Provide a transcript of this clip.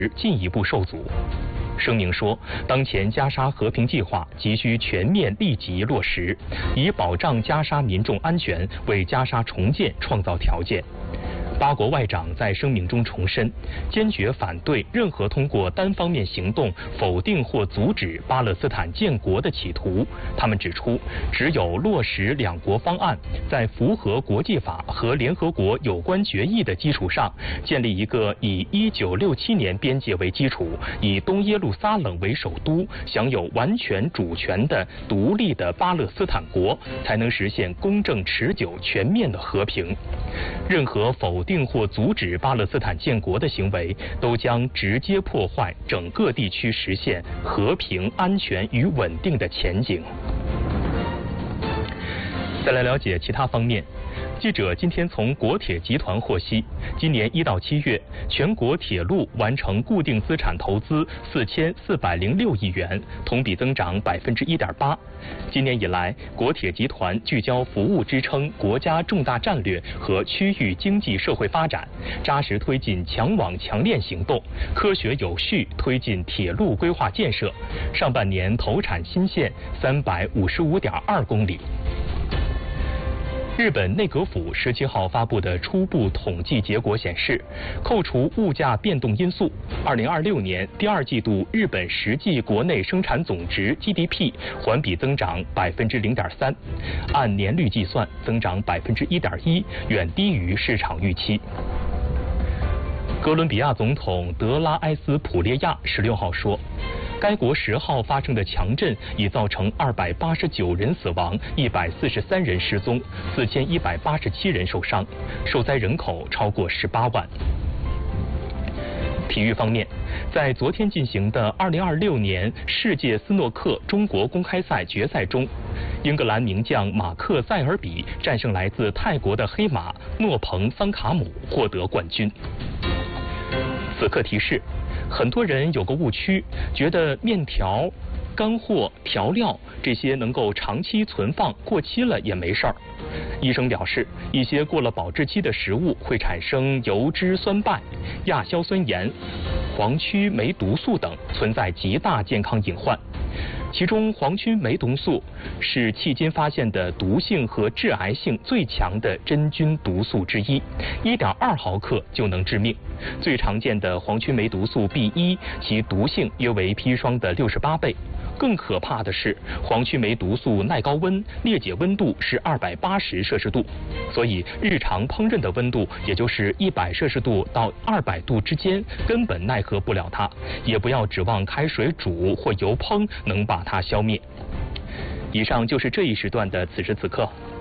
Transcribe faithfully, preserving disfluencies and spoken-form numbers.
进一步受阻。声明说，当前加沙和平计划急需全面立即落实，以保障加沙民众安全，为加沙重建创造条件。八国外长在声明中重申，坚决反对任何通过单方面行动否定或阻止巴勒斯坦建国的企图。他们指出，只有落实两国方案，在符合国际法和联合国有关决议的基础上，建立一个以一九六七年边界为基础，以东耶路撒冷为首都，享有完全主权的独立的巴勒斯坦国，才能实现公正、持久、全面的和平。任何否定或阻止巴勒斯坦建国的行为，都将直接破坏整个地区实现和平、安全与稳定的前景。再来了解其他方面。记者今天从国铁集团获悉，今年一到七月，全国铁路完成固定资产投资四千四百零六亿元，同比增长百分之一点八。今年以来，国铁集团聚焦服务支撑国家重大战略和区域经济社会发展，扎实推进强网强链行动，科学有序推进铁路规划建设。上半年投产新线三百五十五点二公里。日本内阁府十七号发布的初步统计结果显示，扣除物价变动因素，二零二六年第二季度日本实际国内生产总值 G D P 环比增长百分之零点三，按年率计算增长百分之一点一，远低于市场预期。哥伦比亚总统德拉埃斯普列亚十六号说，该国十号发生的强震已造成二百八十九人死亡，一百四十三人失踪，四千一百八十七人受伤，受灾人口超过十八万。体育方面，在昨天进行的二零二六年世界斯诺克中国公开赛决赛中，英格兰名将马克·塞尔比战胜来自泰国的黑马诺彭·桑卡姆，获得冠军。此刻提示，很多人有个误区，觉得面条、干货、调料这些能够长期存放，过期了也没事儿。医生表示，一些过了保质期的食物会产生油脂酸败、亚硝酸盐、黄曲霉毒素等，存在极大健康隐患。其中，黄曲霉毒素是迄今发现的毒性和致癌性最强的真菌毒素之一， 一点二毫克就能致命。最常见的黄曲霉毒素 B 一， 其毒性约为砒霜的六十八倍。更可怕的是，黄曲霉毒素耐高温，裂解温度是二百八十摄氏度，所以日常烹饪的温度也就是一百摄氏度到二百度之间，根本奈何不了它，也不要指望开水煮或油烹能把它消灭。以上就是这一时段的此时此刻，